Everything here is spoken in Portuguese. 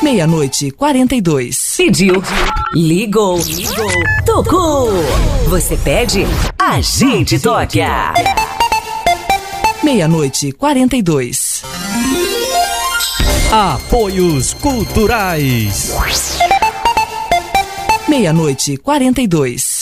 meia-noite e 42. Pediu, ligou, tocou. Você pede, a gente toca. Meia-noite e 42. Apoios culturais. Meia-noite e 42.